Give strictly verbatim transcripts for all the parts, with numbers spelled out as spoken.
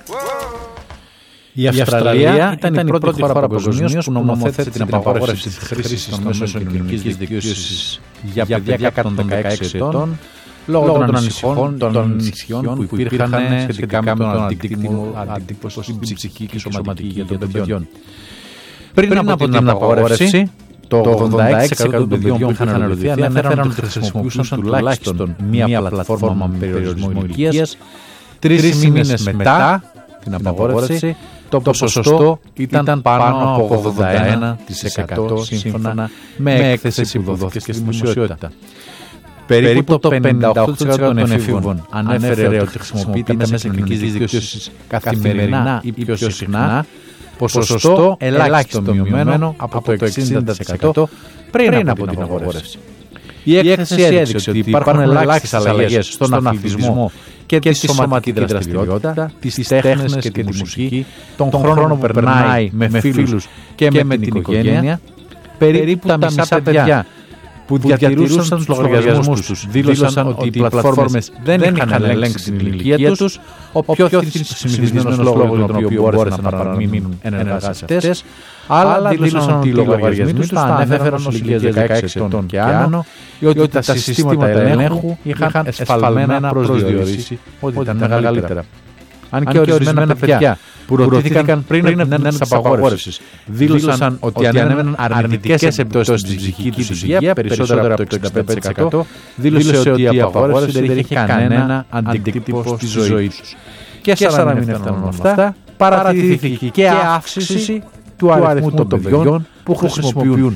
Η Αυστραλία ήταν η πρώτη χώρα παγκοσμίως που νομοθέτησε την απαγόρευση της χρήσης των μέσων κοινωνικής δικτύωσης για παιδιά κάτω των δεκαέξι ετών λόγω των ανησυχών των ανησυχιών που υπήρχαν σχετικά με τον αντίκτυπο στην ψυχική και σωματική των παιδιών. Πριν από την απαγόρευση, το ογδόντα έξι τοις εκατό των παιδιών που είχαν ερωτηθεί ανέφεραν ότι χρησιμοποιούσαν τουλάχιστον μία πλατφόρμα με περιορισμό ηλικίας. Τρεις μήνες μετά την απαγόρευση, το ποσοστό ήταν πάνω από ογδόντα ένα τοις εκατό σύμφωνα με έκθεση που δόθηκε στη δημοσιότητα. Περίπου το πενήντα οκτώ τοις εκατό των εφήβων ανέφερε ότι χρησιμοποιείται μέσα κοινωνικής δικτύωσης καθημερινά ή πιο συχνά, ποσοστό ελάχιστο μειωμένο από το εξήντα τοις εκατό πριν από την απαγόρευση. Η έκθεση έδειξε ότι υπάρχουν ελάχιστες αλλαγές στον αθλητισμό και τη σωματική δραστηριότητα, τις τέχνες και τη μουσική, τον χρόνο που περνάει με φίλους και με την οικογένεια. Περίπου τα μισά παιδιά που διατηρούσαν τους λογαριασμούς τους δήλωσαν ότι οι πλατφόρμες δεν είχαν ελέγξει την ηλικία τους, ο πιο συνηθισμένος λόγος για τον οποίο μπόρεσαν να παραμείνουν ενεργάς αυτές, αλλά δήλωσαν ότι οι λογαριασμοί τους τα ανέφεραν ως ηλικίας δεκαέξι ετών και άνω ή ότι τα συστήματα ελέγχου είχαν εσφαλμένα προσδιορίσει ότι ήταν μεγαλύτερα. Αν και ορισμένα παιδιά που ρωτήθηκαν πριν από την έναρξη της απαγόρευσης δήλωσαν ότι ανέμεναν αρνητικές επιπτώσεις στην ψυχική τους υγεία, περισσότερα από το εξήντα πέντε τοις εκατό δήλωσε ότι η απαγόρευση δεν είχε κανένα αντίκτυπο στη ζωή τους. Και σαν να μην έφταναν αυτά, παρατηρήθηκε και αύξηση του αριθμού των παιδιών που χρησιμοποιούν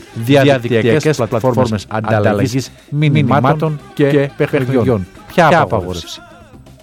διαδικτυακές πλατφόρμες ανταλλαγής μηνυμάτων και παιχνιδιών. Ποια απαγόρευση?